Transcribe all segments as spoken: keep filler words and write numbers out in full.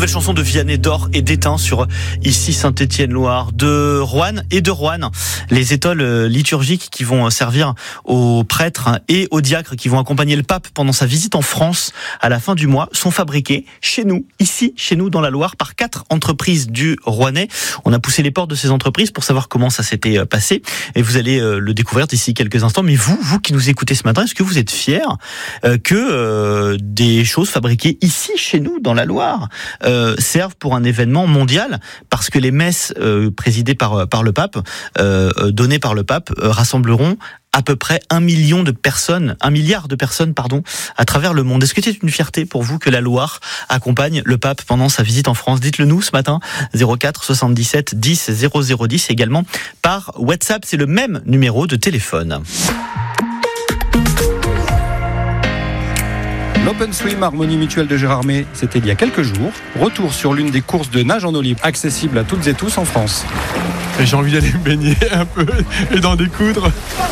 nouvelle chanson de Vianney d'Or et d'Étain sur ici Saint-Étienne-Loire, de Roanne et de Roanne. Les étoiles liturgiques qui vont servir aux prêtres et aux diacres qui vont accompagner le pape pendant sa visite en France à la fin du mois sont fabriquées chez nous, ici, chez nous dans la Loire, par quatre entreprises du Rouennais. On a poussé les portes de ces entreprises pour savoir comment ça s'était passé et vous allez le découvrir d'ici quelques instants. Mais vous, vous qui nous écoutez ce matin, est-ce que vous êtes fiers que euh, des choses fabriquées ici, chez nous, dans la Loire, euh, servent pour un événement mondial, parce que les messes euh, présidées par, par le pape, euh, données par le pape, euh, rassembleront à peu près un million de personnes, un milliard de personnes, pardon, à travers le monde. Est-ce que c'est une fierté pour vous que la Loire accompagne le pape pendant sa visite en France? Dites-le nous ce matin, zéro quatre soixante-dix-sept dix zéro zéro dix, également par WhatsApp, c'est le même numéro de téléphone. L'Open Swim Harmonie Mutuelle de Gérardmer, c'était il y a quelques jours. Retour sur l'une des courses de nage en eau libre, accessible à toutes et tous en France. Et j'ai envie d'aller me baigner un peu et d'en découdre.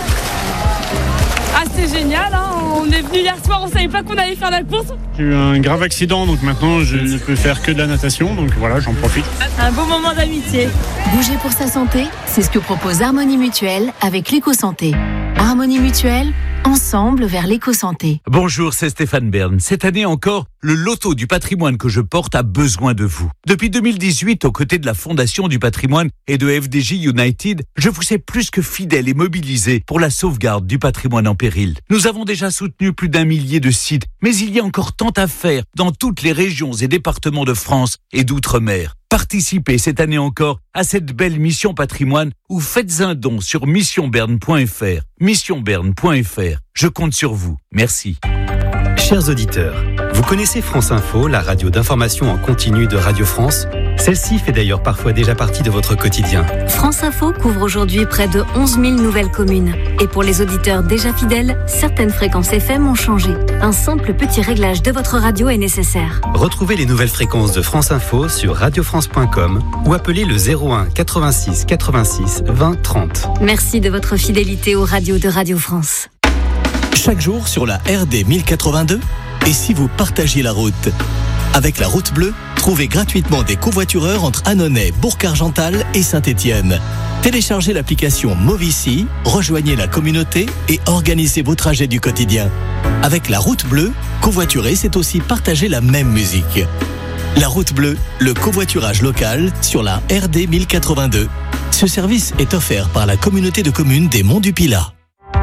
Ah, c'est génial, hein. On est venu hier soir, on savait pas qu'on allait faire la course. J'ai eu un grave accident, donc maintenant je ne peux faire que de la natation, donc voilà, j'en profite. Un beau moment d'amitié. Bouger pour sa santé, c'est ce que propose Harmonie Mutuelle avec l'éco-santé. Harmonie Mutuelle, ensemble vers l'éco-santé. Bonjour, c'est Stéphane Bern. Cette année encore, le loto du patrimoine que je porte a besoin de vous. Depuis deux mille dix-huit, aux côtés de la Fondation du patrimoine et de F D J United, je vous ai plus que fidèle et mobilisé pour la sauvegarde du patrimoine en péril. Nous avons déjà soutenu plus d'un millier de sites, mais il y a encore tant à faire dans toutes les régions et départements de France et d'outre-mer. Participez cette année encore à cette belle mission patrimoine ou faites un don sur mission berne point f r. mission berne point f r. Je compte sur vous. Merci. Chers auditeurs, vous connaissez France Info, la radio d'information en continu de Radio France? Celle-ci fait d'ailleurs parfois déjà partie de votre quotidien. France Info couvre aujourd'hui près de onze mille nouvelles communes. Et pour les auditeurs déjà fidèles, certaines fréquences F M ont changé. Un simple petit réglage de votre radio est nécessaire. Retrouvez les nouvelles fréquences de France Info sur radio france point com ou appelez le zéro un quatre-vingt-six quatre-vingt-six vingt trente. Merci de votre fidélité aux radios de Radio France. Chaque jour sur la R D mille quatre-vingt-deux, et si vous partagiez la route? Avec la route bleue, trouvez gratuitement des covoitureurs entre Annonay, Bourg-Argental et Saint-Étienne. Téléchargez l'application Movici, rejoignez la communauté et organisez vos trajets du quotidien. Avec la route bleue, covoiturer, c'est aussi partager la même musique. La route bleue, le covoiturage local sur la R D mille quatre-vingt-deux. Ce service est offert par la communauté de communes des Monts du Pilat.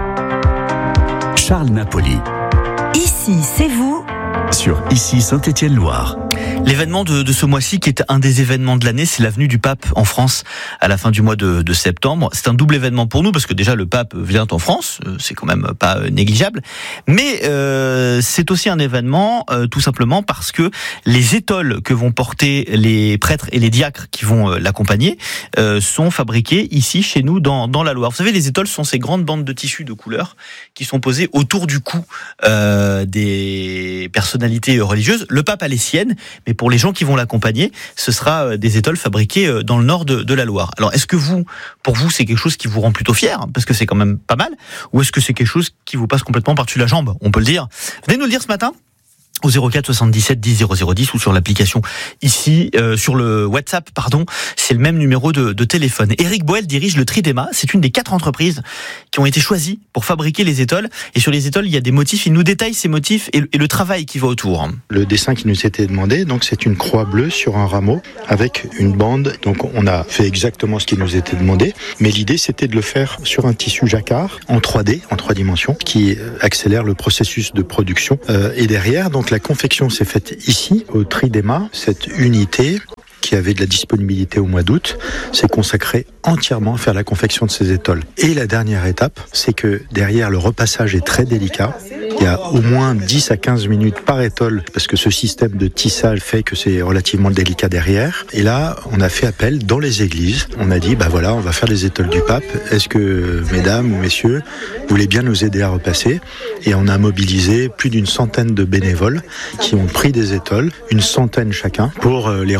Charles Napoli. Ici, c'est vous. Sur Ici Saint-Étienne-Loire. L'événement de, de ce mois-ci, qui est un des événements de l'année, c'est la venue du pape en France à la fin du mois de, de septembre. C'est un double événement pour nous, parce que déjà le pape vient en France, c'est quand même pas négligeable, mais euh, c'est aussi un événement euh, tout simplement parce que les étoiles que vont porter les prêtres et les diacres qui vont euh, l'accompagner euh, sont fabriquées ici, chez nous, dans, dans la Loire. Vous savez, les étoiles sont ces grandes bandes de tissu de couleurs qui sont posées autour du cou euh, des personnalités religieuses. Le pape a les siennes, mais pour les gens qui vont l'accompagner, ce sera des étoiles fabriquées dans le nord de, de la Loire. Alors, est-ce que vous, pour vous, c'est quelque chose qui vous rend plutôt fier, parce que c'est quand même pas mal, ou est-ce que c'est quelque chose qui vous passe complètement par-dessus la jambe? On peut le dire. Venez nous le dire ce matin au zéro quatre soixante-dix-sept dix zéro zéro dix ou sur l'application ici, euh, sur le WhatsApp, pardon, c'est le même numéro de, de téléphone. Éric Boel dirige le Tridéma, c'est une des quatre entreprises qui ont été choisies pour fabriquer les étoiles, et sur les étoiles, il y a des motifs, il nous détaille ces motifs et, et le travail qui va autour. Le dessin qui nous était demandé, donc c'est une croix bleue sur un rameau avec une bande, donc on a fait exactement ce qui nous était demandé, mais l'idée c'était de le faire sur un tissu jacquard en trois D, en trois dimensions, qui accélère le processus de production, euh, et derrière, donc la confection s'est faite ici, au Tridéma. Cette unité qui avait de la disponibilité au mois d'août s'est consacrée entièrement à faire la confection de ces étoiles. Et la dernière étape, c'est que derrière, le repassage est très délicat. Il y a au moins dix à quinze minutes par étole, parce que ce système de tissage fait que c'est relativement délicat derrière. Et là, on a fait appel dans les églises. On a dit, bah voilà, on va faire les étoles du pape. Est-ce que, mesdames ou messieurs, vous voulez bien nous aider à repasser? Et on a mobilisé plus d'une centaine de bénévoles qui ont pris des étoles, une centaine chacun, pour les repasser chez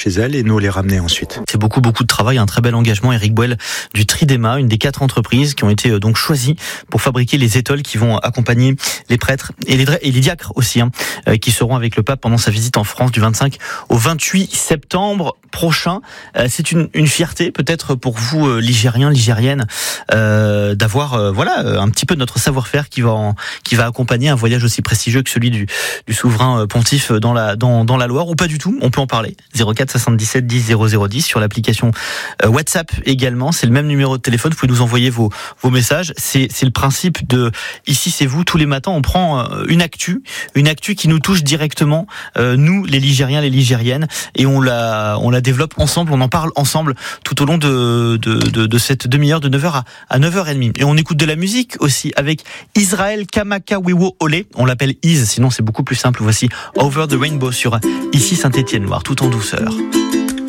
chez elles et nous les ramener ensuite. C'est beaucoup, beaucoup de travail, un très bel engagement. Éric Boel du Tridéma, une des quatre entreprises qui ont été donc choisies pour fabriquer les étoiles qui vont accompagner les prêtres et les, et les diacres aussi, hein, qui seront avec le pape pendant sa visite en France du vingt-cinq au vingt-huit septembre prochain. C'est une, une fierté peut-être pour vous, Ligériens, Ligériennes, euh, d'avoir euh, voilà un petit peu de notre savoir-faire qui va en, qui va accompagner un voyage aussi prestigieux que celui du, du souverain pontife dans la dans, dans la Loire, ou pas du tout. On peut en parler. zéro quatre soixante-dix-sept dix zéro zéro dix sur l'application WhatsApp également. C'est le même numéro de téléphone. Vous pouvez nous envoyer vos vos messages. C'est c'est le principe de Ici c'est vous. Tous les matins, on prend une actu, une actu qui nous touche directement, euh, nous les Ligériens, les Ligériennes, et on la on la développe ensemble. On en parle ensemble tout au long de de de, de cette demi-heure de neuf heures à neuf heures trente. Et on écoute de la musique aussi avec Israël Kamakawiwo Olé. On l'appelle Is, sinon c'est beaucoup plus simple. Voici Over the Rainbow sur Ici Saint-Étienne Loire, tout en douceur.